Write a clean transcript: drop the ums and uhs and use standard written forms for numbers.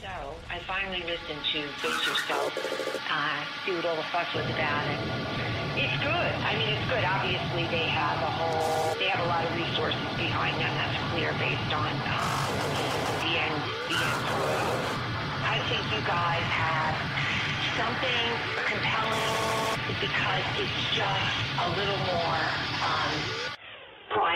So I finally listened to Face Yourself, see what all the fuss was about, and it's good. I mean, it's good. Obviously, they have a lot of resources behind them. That's clear based on the end product. I think you guys have something compelling because it's just a little more